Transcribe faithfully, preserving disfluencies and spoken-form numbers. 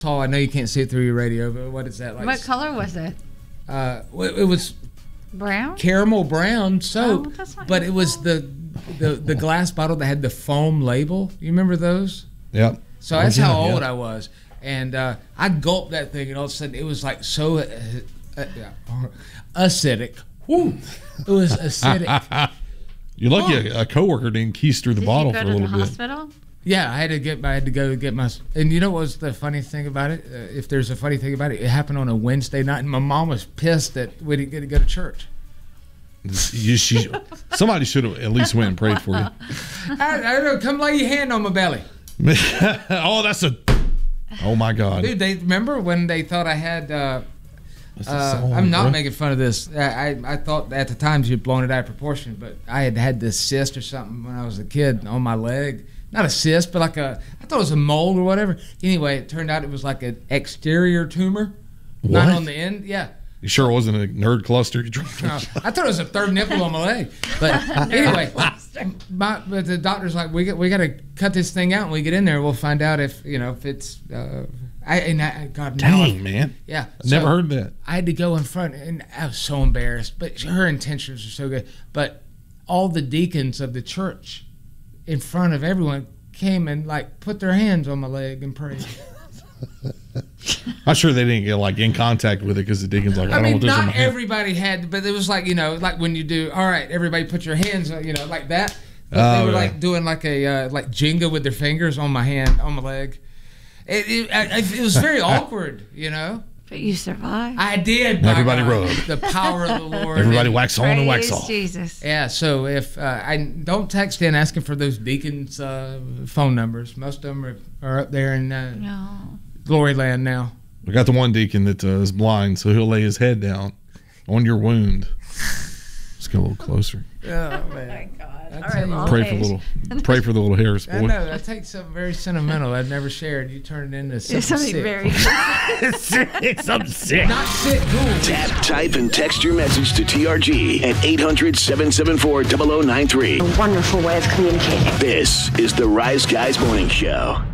tall. I know you can't see it through your radio, but what is that like? What color was it? Uh, it, it was brown, caramel brown soap, oh, that's not but it was the, the the glass bottle that had the foam label. You remember those? Yep. So that's oh, yeah, how old yeah. I was, and uh, I gulped that thing, and all of a sudden it was like so uh, uh, acidic. Woo! It was acidic. You're lucky a, a coworker didn't keister the Did bottle you go for a to little the bit. hospital? Yeah, I had to get. I had to go get my. And you know what was the funny thing about it? Uh, if there's a funny thing about it, it happened on a Wednesday night, and my mom was pissed that we didn't get to go to church. You, she, somebody should have at least went and prayed for you. I, I don't know. Come lay your hand on my belly. Oh, that's a. Oh my God, dude! They remember when they thought I had. Uh, uh, song, I'm not bro? making fun of this. I, I I thought at the times you'd blown it out of proportion, but I had had this cyst or something when I was a kid on my leg. Not a cyst, but like a, I thought it was a mole or whatever. Anyway, it turned out it was like an exterior tumor. What? Not on the end. Yeah. You sure it wasn't a nerd cluster? You No, I thought it was a third nipple on my leg. But anyway, my, but the doctor's like, we got, we got to cut this thing out. And we get in there, we'll find out if, you know, if it's, uh, I, and I, God, Dang, now, man. Yeah. I never heard that. I had to go in front, and I was so embarrassed. But her intentions are so good. But all the deacons of the church in front of everyone came and like put their hands on my leg and prayed. I'm sure they didn't get like in contact with it because the deacon's like, I, I don't mean, want this in my not hand. everybody had, but it was like, you know, like when you do, all right, everybody put your hands, you know, like that. But Oh, they were yeah. like doing like a uh, like Jenga with their fingers on my hand, on my leg. It it, I, it was very awkward, you know. But you survived. I did. by Everybody God. rubbed. The power of the Lord. Everybody and- wax on and wax Praise off. Jesus. Yeah, so if uh, I don't text in asking for those deacons' uh, phone numbers, most of them are, are up there in uh, No. Glory Land now. We got the one deacon that uh, is blind, so he'll lay his head down on your wound. Let's go a little closer. Oh man. God. I All tell right, you well, what. Pray for the little, pray for the little Harris I boy. know. I take something very sentimental I've never shared. You turn it into something, It's something sick. very I'm sick. Not sick, cool. Tap, type, and text your message to T R G at eight hundred, seven seven four, zero zero nine three. A wonderful way of communicating. This is the Rise Guys Morning Show.